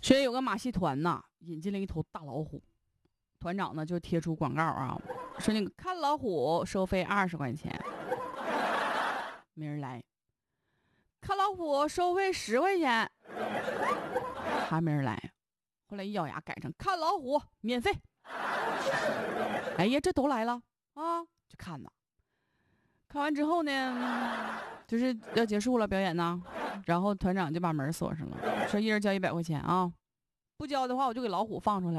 说有个马戏团呐，引进了一头大老虎，团长呢就贴出广告啊，说那个看老虎收费20块钱，没人来；看老虎收费10块钱，还没人来。后来一咬牙改成看老虎免费。哎呀，这都来了啊，就看呐。看完之后呢，就是要结束了表演呢，然后团长就把门锁上了，说一人交100块钱啊，不交的话我就给老虎放出来。